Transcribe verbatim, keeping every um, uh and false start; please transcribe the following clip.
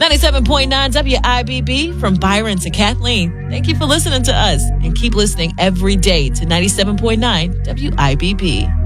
ninety-seven point nine W I B B from Byron to Kathleen. Thank you for listening to us and keep listening every day to ninety-seven point nine W I B B.